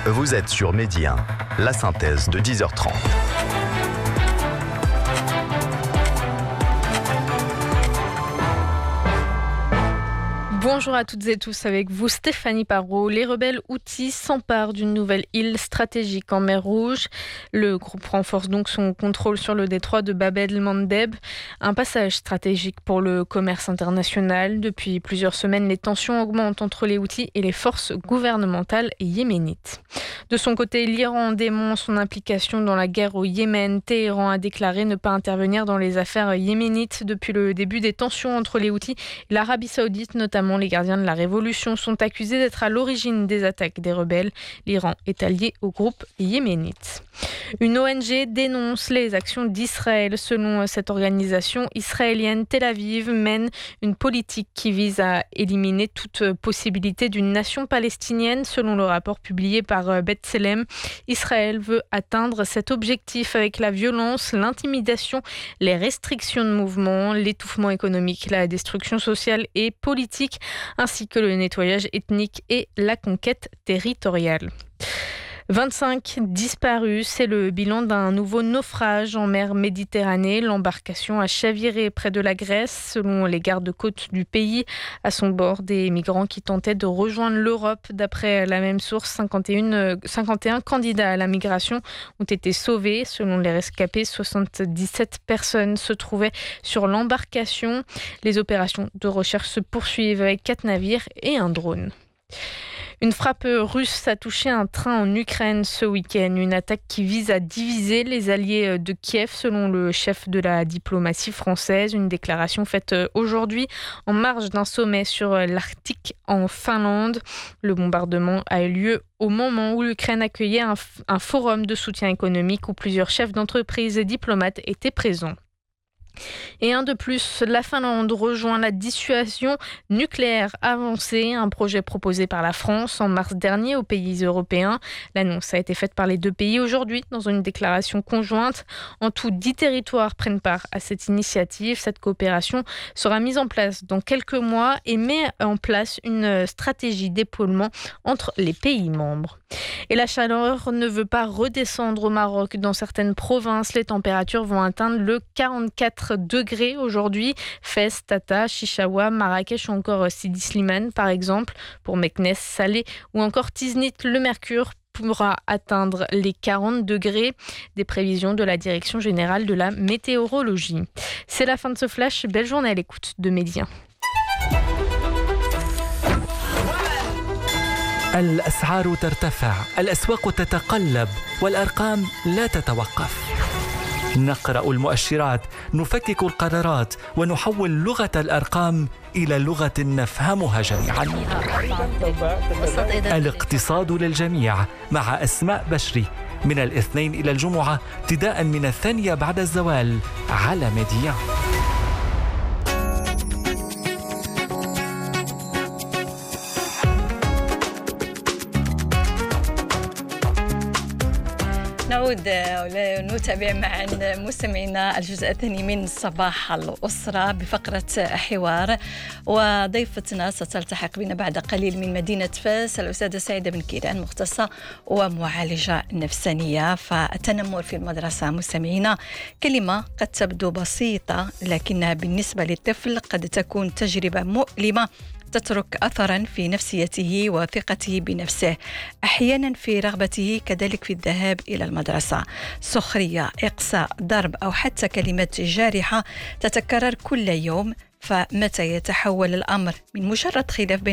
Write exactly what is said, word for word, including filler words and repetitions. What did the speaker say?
Vous êtes sur Medi un, la synthèse de dix heures trente. Bonjour à toutes et tous, avec vous Stéphanie Parot. Les rebelles Houthis s'emparent d'une nouvelle île stratégique en mer Rouge. Le groupe renforce donc son contrôle sur le détroit de Bab el-Mandeb, un passage stratégique pour le commerce international. Depuis plusieurs semaines, les tensions augmentent entre les Houthis et les forces gouvernementales yéménites. De son côté, l'Iran dément son implication dans la guerre au Yémen. Téhéran a déclaré ne pas intervenir dans les affaires yéménites depuis le début des tensions entre les Houthis et l'Arabie Saoudite, notamment. Les gardiens de la révolution sont accusés d'être à l'origine des attaques des rebelles. L'Iran est allié au groupe yéménite. Une O N G dénonce les actions d'Israël. Selon cette organisation israélienne, Tel Aviv mène une politique qui vise à éliminer toute possibilité d'une nation palestinienne. Selon le rapport publié par B'Tselem, Israël veut atteindre cet objectif avec la violence, l'intimidation, les restrictions de mouvement, l'étouffement économique, la destruction sociale et politique, ainsi que le nettoyage ethnique et la conquête territoriale. vingt-cinq disparus, c'est le bilan d'un nouveau naufrage en mer Méditerranée. L'embarcation a chaviré près de la Grèce, selon les gardes-côtes du pays. À son bord, des migrants qui tentaient de rejoindre l'Europe. D'après la même source, cinquante et un, cinquante et un candidats à la migration ont été sauvés. Selon les rescapés, soixante-dix-sept personnes se trouvaient sur l'embarcation. Les opérations de recherche se poursuivent avec quatre navires et un drone. Une frappe russe a touché un train en Ukraine ce week-end. Une attaque qui vise à diviser les alliés de Kiev, selon le chef de la diplomatie française. Une déclaration faite aujourd'hui en marge d'un sommet sur l'Arctique en Finlande. Le bombardement a eu lieu au moment où l'Ukraine accueillait un, un forum de soutien économique où plusieurs chefs d'entreprise et diplomates étaient présents. Et un de plus, la Finlande rejoint la dissuasion nucléaire avancée, un projet proposé par la France en mars dernier aux pays européens. L'annonce a été faite par les deux pays aujourd'hui dans une déclaration conjointe. En tout, dix territoires prennent part à cette initiative. Cette coopération sera mise en place dans quelques mois et met en place une stratégie d'épaulement entre les pays membres. Et la chaleur ne veut pas redescendre au Maroc. Dans certaines provinces, les températures vont atteindre le quarante-quatre degrés aujourd'hui. Fès, Tata, Chichaoua, Marrakech ou encore Sidi Slimane par exemple. Pour Meknès, Salé ou encore Tiznit, le mercure pourra atteindre les quarante degrés. Des prévisions de la Direction générale de la météorologie. C'est la fin de ce flash. Belle journée à l'écoute de Medi un. الأسعار ترتفع، الأسواق تتقلب، والأرقام لا تتوقف. نقرأ المؤشرات، نفكك القرارات، ونحول لغة الأرقام إلى لغة نفهمها جميعا. الاقتصاد للجميع مع أسماء بشري من الاثنين إلى الجمعة ابتداء من الثانية بعد الزوال على ميديا. نعود ونتابع معا مستمعينا الجزء الثاني من صباح الأسرة بفقرة حوار، وضيفتنا ستلتحق بنا بعد قليل من مدينة فاس الأستاذة سعيدة بن كيران، مختصة ومعالجة نفسانية. فالتنمر في المدرسة مستمعينا كلمة قد تبدو بسيطة، لكنها بالنسبة للطفل قد تكون تجربة مؤلمة تترك أثراً في نفسيته وثقته بنفسه، أحياناً في رغبته كذلك في الذهاب إلى المدرسة. سخرية، إقصاء، ضرب أو حتى كلمات جارحة تتكرر كل يوم. فمتى يتحول الأمر من مجرد خلاف بين